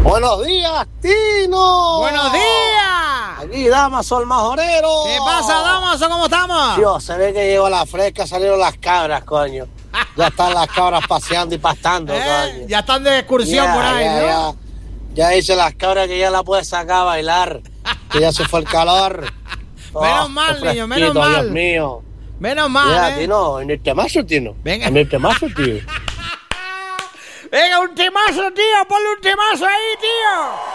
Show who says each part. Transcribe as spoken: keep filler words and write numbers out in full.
Speaker 1: Buenos días, Tino.
Speaker 2: Buenos días.
Speaker 1: Aquí Damaso el majorero.
Speaker 2: ¿Qué pasa, Damaso? ¿Cómo estamos?
Speaker 1: Dios, se ve que llegó la fresca, salieron las cabras, coño. Ya están las cabras paseando y pastando,
Speaker 2: ¿Eh?
Speaker 1: coño.
Speaker 2: Ya están de excursión
Speaker 1: Ya,
Speaker 2: por ahí,
Speaker 1: ya,
Speaker 2: ¿no?
Speaker 1: Ya, ya dice las cabras que ya la puedes sacar a bailar, que ya se fue el calor.
Speaker 2: Menos mal,
Speaker 1: qué
Speaker 2: niño, menos
Speaker 1: fresquito,
Speaker 2: mal.
Speaker 1: Dios mío.
Speaker 2: Menos mal,
Speaker 1: Mira,
Speaker 2: ¿eh?
Speaker 1: Tino, en el temazo, Tino.
Speaker 2: Venga.
Speaker 1: En el temazo, tío.
Speaker 2: Venga, un temazo, tío. Ponle un temazo ahí, tío.